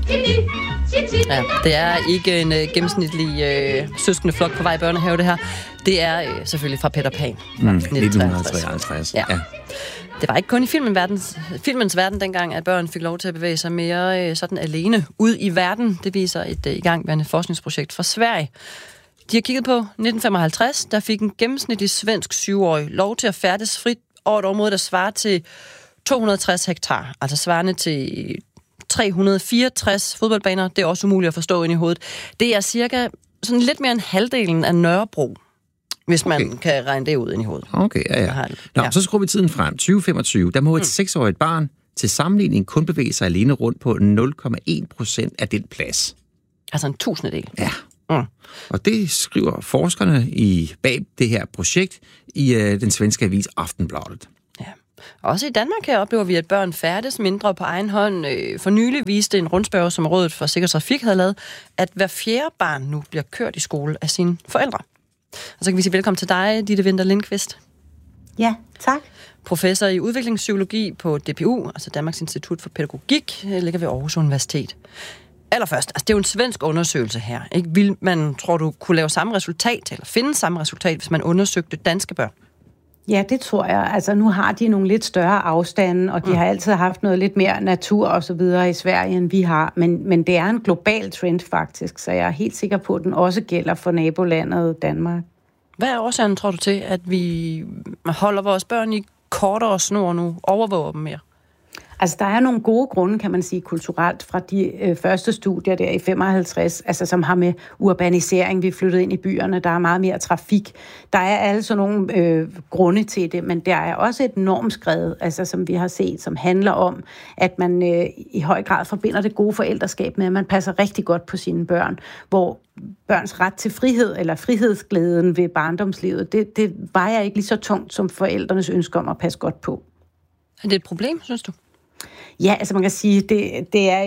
Ja, det er ikke en gennemsnitlig søskende flok på vej i børnehave, det her. Det er selvfølgelig fra Peter Pan. 1953. Ja. Det var ikke kun i filmens verden dengang, at børn fik lov til at bevæge sig mere sådan alene ud i verden. Det viser et igangværende forskningsprojekt fra Sverige. De har kigget på 1955, der fik en gennemsnitlig svensk 7-årig lov til at færdes frit over et område, der svarer til 260 hektar, altså svarende til 364 fodboldbaner. Det er også umuligt at forstå ind i hovedet. Det er cirka sådan lidt mere end halvdelen af Nørrebro, hvis man kan regne det ud ind i hovedet. Okay, ja. Nå, så skruer vi tiden frem. 2025, der må et 6-årigt barn til sammenligning kun bevæge sig alene rundt på 0,1% af den plads. Altså en tusindedel. Ja. Og det skriver forskerne bag det her projekt i den svenske avis Aftonbladet. Ja. Også i Danmark her oplever vi, at børn færdes mindre på egen hånd. For nylig viste en rundspørge, som Rådet for Sikker Trafik havde lavet, at hver 4. barn nu bliver kørt i skole af sine forældre. Og så kan vi sige velkommen til dig, Ditte Winther Lindqvist. Ja, tak. Professor i udviklingspsykologi på DPU, altså Danmarks Institut for Pædagogik, ligger ved Aarhus Universitet. Allerførst, altså det er jo en svensk undersøgelse her. Ikke? Vil man, tror du, kunne lave samme resultat, eller finde samme resultat, hvis man undersøgte danske børn? Ja, det tror jeg. Altså nu har de nogle lidt større afstande, og de har altid haft noget lidt mere natur og så videre i Sverige, end vi har. Men det er en global trend faktisk, så jeg er helt sikker på, at den også gælder for nabolandet Danmark. Hvad er årsagen, tror du, til, at vi holder vores børn i kortere snor nu, overvåger dem mere? Altså, der er nogle gode grunde, kan man sige, kulturelt fra de første studier der i 55, altså som har med urbanisering, vi er flyttet ind i byerne, der er meget mere trafik. Der er altså nogle grunde til det, men der er også et normskred, altså som vi har set, som handler om, at man i høj grad forbinder det gode forældreskab med, at man passer rigtig godt på sine børn, hvor børns ret til frihed, eller frihedsglæden ved barndomslivet, det vejer ikke lige så tungt som forældrenes ønske om at passe godt på. Er det et problem, synes du? Ja, altså man kan sige, det er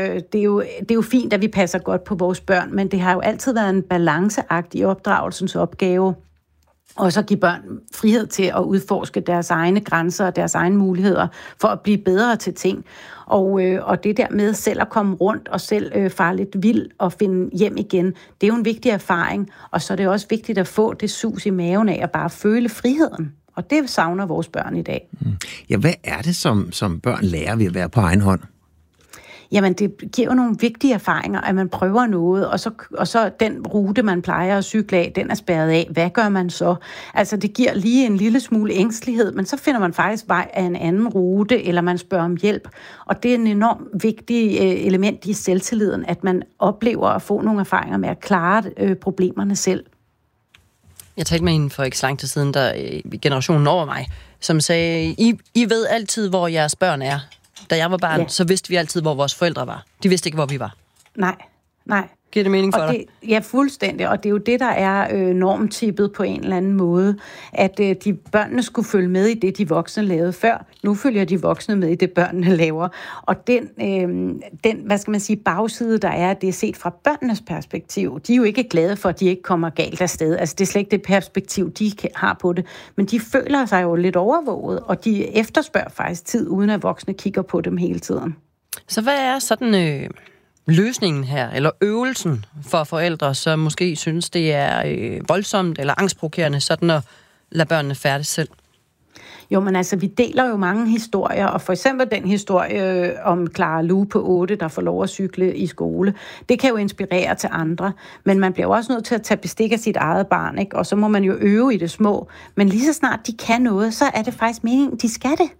jo fint, at vi passer godt på vores børn, men det har jo altid været en balanceagt i opdragelsens opgave, og så give børn frihed til at udforske deres egne grænser og deres egne muligheder for at blive bedre til ting. Og det der med selv at komme rundt og selv fare lidt vild og finde hjem igen, det er jo en vigtig erfaring, og så er det også vigtigt at få det sus i maven af at bare føle friheden. Og det savner vores børn i dag. Ja, hvad er det, som børn lærer ved at være på egen hånd? Jamen, det giver jo nogle vigtige erfaringer, at man prøver noget, og så den rute, man plejer at cykle af, den er spærret af. Hvad gør man så? Altså, det giver lige en lille smule ængstelighed, men så finder man faktisk vej af en anden rute, eller man spørger om hjælp. Og det er en enormt vigtig element i selvtilliden, at man oplever at få nogle erfaringer med at klare problemerne selv. Jeg talte med en for ikke så lang tid siden, der generationen over mig, som sagde, I ved altid, hvor jeres børn er. Da jeg var barn, så vidste vi altid, hvor vores forældre var. De vidste ikke, hvor vi var. Nej. Giver det mening for dig? Ja, fuldstændig. Og det er jo det, der er normtippet på en eller anden måde. At de børnene skulle følge med i det, de voksne lavede før. Nu følger de voksne med i det, børnene laver. Og den hvad skal man sige, bagside, der er, det er set fra børnenes perspektiv. De er jo ikke glade for, at de ikke kommer galt afsted. Altså, det er slet ikke det perspektiv, de har på det. Men de føler sig jo lidt overvåget, og de efterspørger faktisk tid, uden at voksne kigger på dem hele tiden. Så hvad er sådan løsningen her, eller øvelsen for forældre, som måske synes, det er voldsomt eller angstprovokerende, sådan at lade børnene færdes selv? Jo, men altså, vi deler jo mange historier, og for eksempel den historie om Clara Lu på 8, der får lov at cykle i skole, det kan jo inspirere til andre, men man bliver jo også nødt til at tage bestik af sit eget barn, ikke? Og så må man jo øve i det små, men lige så snart de kan noget, så er det faktisk meningen, de skal det.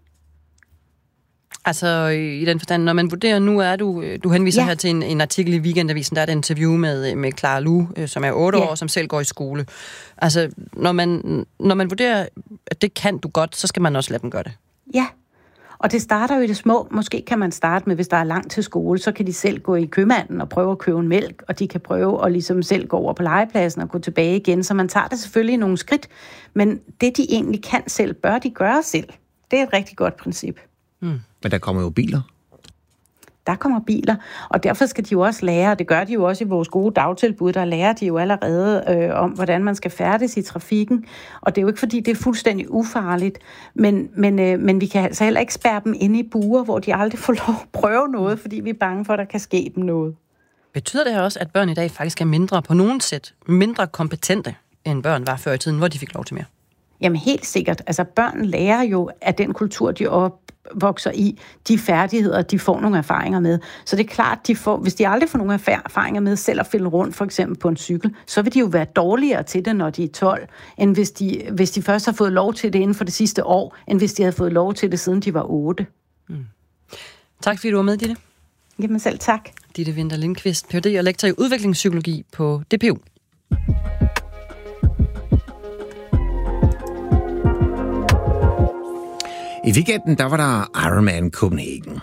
Altså i den forstand, når man vurderer, nu er du henviser her til en artikel i Weekendavisen, der er et interview med Clara Lu, som er 8 år, som selv går i skole. Altså, når man vurderer, at det kan du godt, så skal man også lade dem gøre det. Ja, og det starter jo i det små. Måske kan man starte med, hvis der er langt til skole, så kan de selv gå i købmanden og prøve at købe en mælk, og de kan prøve at ligesom selv gå over på legepladsen og gå tilbage igen. Så man tager det selvfølgelig i nogle skridt, men det de egentlig kan selv, bør de gøre selv. Det er et rigtig godt princip. Men der kommer jo biler. der kommer biler. Og derfor skal de jo også lære, og det gør de jo også i vores gode dagtilbud, der lærer de jo allerede om, hvordan man skal færdes i trafikken. Og det er jo ikke, fordi det er fuldstændig ufarligt, men vi kan altså heller ikke spærre dem inde i buer, hvor de aldrig får lov at prøve noget, fordi vi er bange for, at der kan ske dem noget. Betyder det også, at børn i dag faktisk er mindre på nogen sæt, mindre kompetente, end børn var før i tiden, hvor de fik lov til mere? Jamen helt sikkert. Altså børn lærer jo af den kultur, de opvokser i, de færdigheder, de får nogle erfaringer med. Så det er klart, hvis de aldrig får nogle erfaringer med selv at fælde rundt, for eksempel på en cykel, så vil de jo være dårligere til det, når de er 12, end hvis de først har fået lov til det inden for det sidste år, end hvis de havde fået lov til det, siden de var 8. Tak fordi du var med, Ditte. Jamen selv tak. Ditte Winther Lindqvist, Ph.D. og lektor i udviklingspsykologi på DPU. I weekenden, der var der Ironman Copenhagen.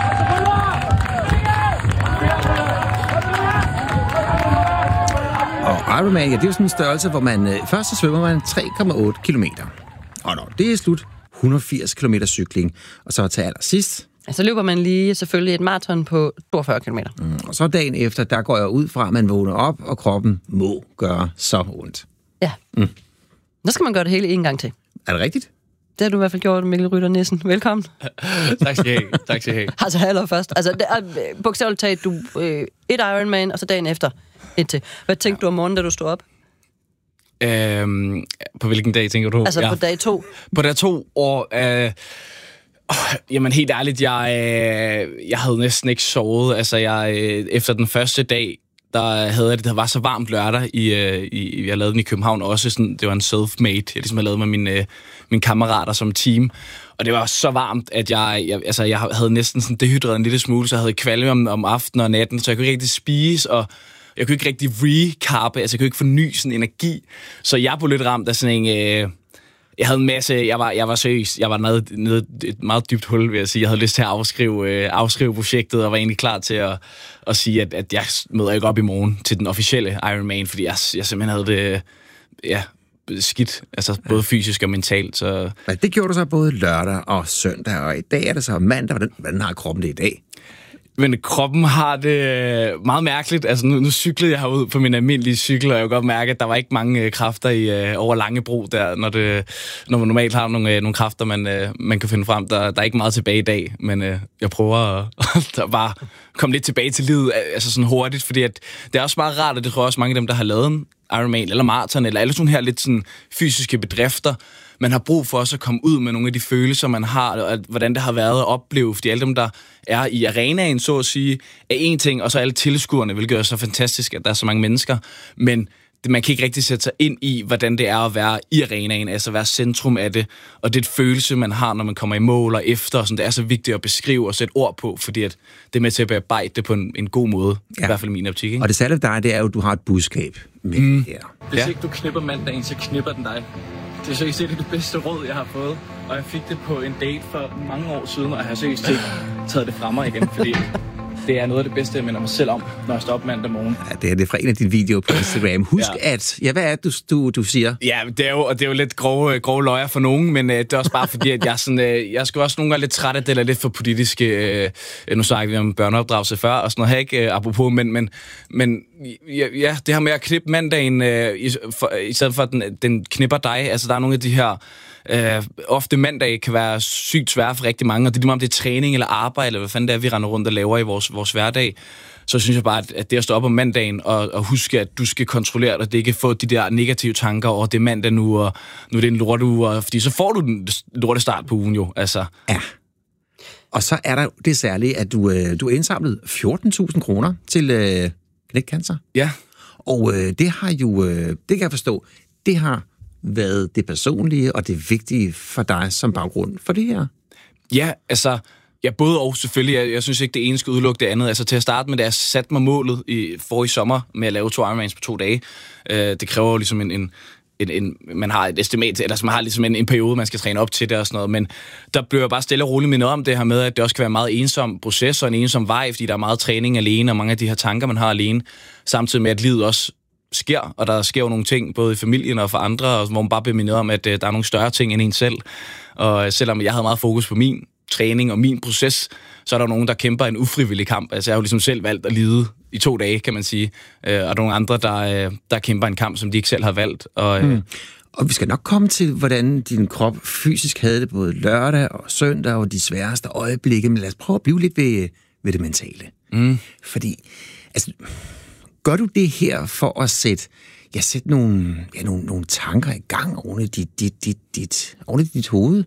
Og Ironman, ja, det er jo sådan en størrelse, hvor man først så svømmer man 3,8 kilometer. Og når det er slut, 180 kilometer cykling. Og så til allersidst... Så løber man lige selvfølgelig et maraton på 42 kilometer. Og så dagen efter, der går jeg ud fra, at man vågner op, og kroppen må gøre så ondt. Ja. Så skal man gøre det hele en gang til. Er det rigtigt? Det har du i hvert fald gjort, Mikkel Rytter Nissen. Velkommen. Tak skal I have. Tak skal I have. Altså allerførst. Altså, bogstaveligt talt, et Ironman, og så dagen efter et til. Hvad tænkte du om morgenen, da du stod op? På hvilken dag, tænker du? Altså på dag 2. På dag 2, og... jamen helt ærligt, jeg havde næsten ikke sovet. Altså, efter den første dag, der havde jeg det, der var så varmt lørdag. Jeg lavede den i København også. Sådan, det var en self-made, jeg ligesom havde lavet med mine kammerater som team. Og det var så varmt, at jeg havde næsten sådan dehydreret en lille smule, så jeg havde kvalme om aftenen og natten, så jeg kunne ikke rigtig spise, og jeg kunne ikke rigtig recarbe, altså jeg kunne ikke forny sådan energi. Så jeg blev lidt ramt af sådan en... Jeg havde en masse, jeg var seriøs, jeg var nede et meget dybt hul, vil jeg sige. Jeg havde lyst til at afskrive projektet, og var egentlig klar til at sige, at jeg møder ikke op i morgen til den officielle Ironman, fordi jeg simpelthen havde det skidt, altså både fysisk og mentalt. Så... Ja, det gjorde du så både lørdag og søndag, og i dag er det så mandag. Hvordan har kroppen det i dag? Men kroppen har det meget mærkeligt. Altså nu cyklede jeg herud på min almindelige cykel, og jeg kunne godt mærke, at der var ikke mange kræfter over Langebro der, når man normalt har nogle kræfter, man kan finde frem. Der er ikke meget tilbage i dag, men jeg prøver at bare komme lidt tilbage til livet, altså sådan hurtigt, fordi at det er også meget rart, og det tror jeg også mange af dem, der har lavet en Ironman eller maraton, eller alle sådan her lidt sådan fysiske bedrifter, man har brug for også at komme ud med nogle af de følelser, man har, og hvordan det har været at opleve, fordi alle dem, der er i arenaen, så at sige, er en ting, og så alle tilskuerne, hvilket er så fantastisk, at der er så mange mennesker, men man kan ikke rigtig sætte sig ind i, hvordan det er at være i arenaen, altså være centrum af det, og det er et følelse, man har, når man kommer i mål og efter, og sådan, det er så vigtigt at beskrive og sætte ord på, fordi at det er med til at bearbejde det på en god måde, i hvert fald i min optik. Ikke? Og det særlige dig, det er jo, at du har et budskab med her. Hvis ikke du knipper mandagen, så knipper den dig. Det er seriøst det bedste råd, jeg har fået, og jeg fik det på en date for mange år siden, og jeg har seriøst taget det fra mig igen, fordi det er noget af det bedste, jeg minder mig selv om, når jeg står op mandag morgen. Ja, det er fra en af dine videoer på Instagram. Husk at... Ja, hvad er det, du siger? Ja, det er jo lidt grove løjer for nogen, men det er også bare fordi, at jeg skal også nogle gange lidt træt af det, eller lidt for politiske... nu snakker vi om børneopdragelse før, og sådan noget her, ikke? Apropos, men ja, det her med at knippe mandagen, i stedet for, at den knipper dig. Altså, der er nogle af de her... ofte mandag kan være sygt svært for rigtig mange, og det er lige meget om det er træning eller arbejde, eller hvad fanden det er, vi render rundt og laver i vores hverdag. Så synes jeg bare, at det at stå op om mandagen og huske, at du skal kontrollere dig, det ikke få de der negative tanker over, det er mandag nu, og nu er det en lorteuge, fordi så får du den lorte start på ugen jo. Altså. Ja. Og så er der det særlige, at du har indsamlet 14.000 kroner til knækcancer. Ja. Og det har jo, det kan jeg forstå, det har været det personlige og det vigtige for dig som baggrund for det her? Ja, altså, ja, både og selvfølgelig. Jeg synes ikke, det ene skal udelukke det andet. Altså, til at starte med, da jeg satte mig målet forrige sommer med at lave 2 Ironmans på 2 dage, det kræver jo ligesom man har et estimat, eller man har ligesom en periode, man skal træne op til det og sådan noget, men der blev jeg bare stille og roligt mindet om det her med, at det også kan være en meget ensom proces og en ensom vej, fordi der er meget træning alene, og mange af de her tanker, man har alene, samtidig med, at livet også sker, og der sker jo nogle ting, både i familien og for andre, og hvor man bare bliver mindet om, at der er nogle større ting end en selv. Og selvom jeg havde meget fokus på min træning og min proces, så er der nogen, der kæmper en ufrivillig kamp. Altså jeg har jo ligesom selv valgt at lide i 2 dage, kan man sige. Og der er nogle andre, der kæmper en kamp, som de ikke selv har valgt. Og vi skal nok komme til, hvordan din krop fysisk havde det både lørdag og søndag og de sværeste øjeblikke, men lad os prøve at blive lidt ved det mentale. Fordi, altså, gør du det her for at sætte nogle tanker i gang oven i dit hoved?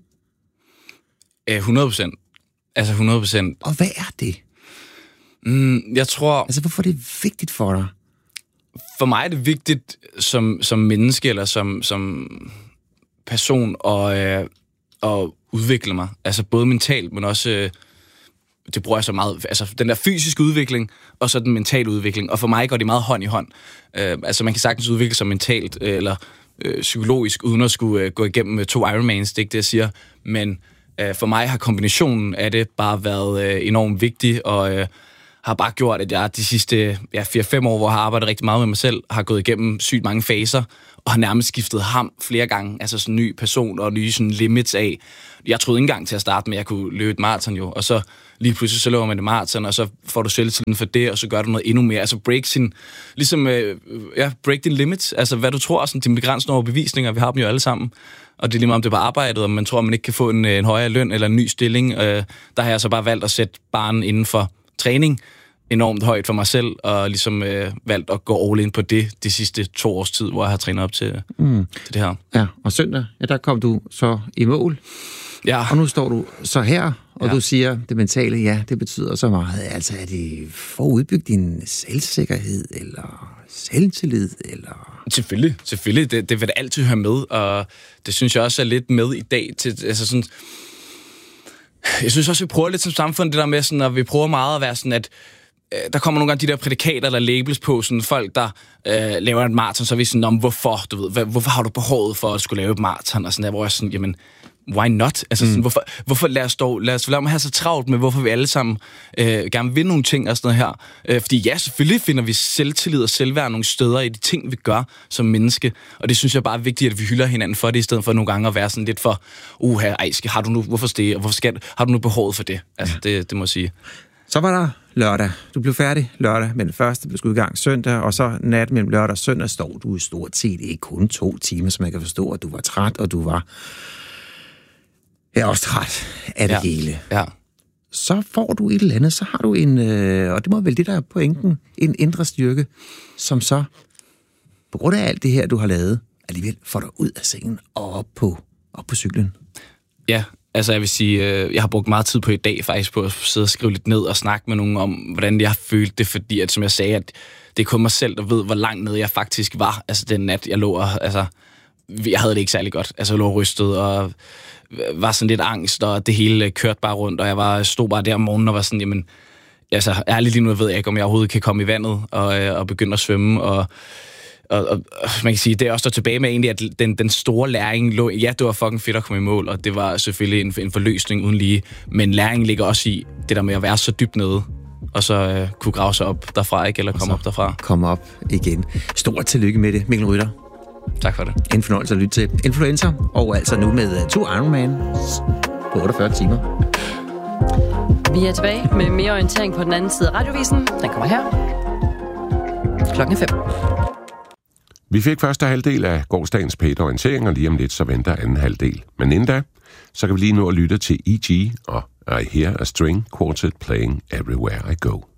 100%. Altså 100%. Og hvad er det? Jeg tror... Altså, hvorfor er det vigtigt for dig? For mig er det vigtigt som menneske eller som person at udvikle mig. Altså både mentalt, men også... det bruger jeg så meget, altså den der fysiske udvikling, og så den mentale udvikling. Og for mig går det meget hånd i hånd. Altså man kan sagtens udvikle sig mentalt, eller psykologisk, uden at skulle gå igennem 2 Ironmans, det er ikke det, jeg siger. Men for mig har kombinationen af det bare været enormt vigtig, og har bare gjort, at jeg de sidste 4-5 år, hvor jeg har arbejdet rigtig meget med mig selv, har gået igennem sygt mange faser, og har nærmest skiftet ham flere gange, altså sådan en ny person og nye sådan limits af. Jeg troede ikke engang til at starte med, at jeg kunne løbe et maraton jo, og så lige pludselig så løber man et maraton, og så får du selvtilliden for det, og så gør du noget endnu mere. Altså break din limits, altså hvad du tror, sådan, de begrænsende overbevisninger, vi har dem jo alle sammen. Og det er lige meget om det var arbejdet, og man tror, at man ikke kan få en højere løn eller en ny stilling. Der har jeg så bare valgt at sætte barren inden for træning enormt højt for mig selv, og ligesom valgt at gå all in på det de sidste 2 års tid, hvor jeg har trænet op til det her. Ja, og søndag, der kom du så i mål. Ja. Og nu står du så her, og du siger, det mentale, det betyder så meget. Altså, er det for at udbygge din selvsikkerhed, eller selvtillid, eller... Selvfølgelig. Det vil det altid have med, og det synes jeg også er lidt med i dag. Altså sådan, jeg synes også, vi prøver lidt som samfund, det der med, sådan, at vi prøver meget at være sådan, at der kommer nogle gange de der prædikater, der labels på, sådan folk, der laver et maraton, så er vi sådan, om hvorfor, du ved, hvorfor har du behovet for at skulle lave et maraton, og sådan der, hvor jeg sådan, jamen, why not? Altså sådan, hvorfor lad os lade mig have så travlt med, hvorfor vi alle sammen gerne vil nogle ting og sådan noget her. Fordi ja, selvfølgelig finder vi selvtillid og selvværd nogle steder i de ting, vi gør som menneske. Og det synes jeg bare er vigtigt, at vi hylder hinanden for det, i stedet for nogle gange at være sådan lidt for, har du nu, hvorfor det, og har du nu behovet for det? Altså, det må jeg sige. Så var der lørdag. Du blev færdig lørdag, men først blev skudt i gang søndag, og så nat mellem lørdag og søndag står du stort set ikke kun 2 timer, så man kan forstå, at du var træt, og du var... Jeg er også træt af det hele. Ja. Så får du et eller andet, så har du en, og det må vel det der er pointen, en indre styrke, som så, på grund af alt det her, du har lavet, alligevel får dig ud af sengen og op på cyklen. Ja, altså jeg vil sige, jeg har brugt meget tid på i dag faktisk på at sidde og skrive lidt ned og snakke med nogen om, hvordan jeg har følt det, fordi at, som jeg sagde, at det er kun mig selv, der ved, hvor langt nede jeg faktisk var. Altså den nat, jeg lå og, altså, jeg havde det ikke særlig godt. Altså jeg lå rystet og var sådan lidt angst, og det hele kørte bare rundt, og jeg stod bare der om morgenen og var sådan, jamen, altså ærligt lige nu ved jeg ikke, om jeg overhovedet kan komme i vandet og begynde at svømme, og man kan sige, det er også der tilbage med egentlig, at den store læring lå, ja, det var fucking fedt at komme i mål, og det var selvfølgelig en forløsning uden lige, men læringen ligger også i det der med at være så dybt nede, og så kunne grave sig op derfra, ikke, eller komme op derfra. Komme op igen. Stort tillykke med det, Mikkel Rytter. Tak for det. En fornøjelse at lytte til Influencer, og altså nu med 2 Ironman på 48 timer. Vi er tilbage med mere orientering på den anden side af radiovisen. Den kommer her. 5:00. Vi fik første halvdel af gårsdagens P1-orientering, og lige om lidt så venter anden halvdel. Men inden da, så kan vi lige nå at lytte til E.G. og I Hear a String Quartet Playing Everywhere I Go.